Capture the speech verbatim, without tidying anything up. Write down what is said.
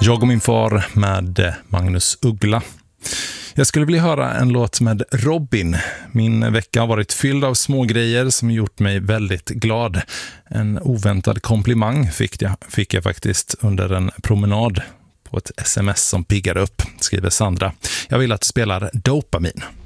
Jag och min far med Magnus Uggla. Jag skulle vilja höra en låt med Robin. Min vecka har varit fylld av små grejer som gjort mig väldigt glad. En oväntad komplimang fick jag, fick jag faktiskt under en promenad på ett sms som piggade upp, skriver Sandra. Jag vill att du spelar Dopamin.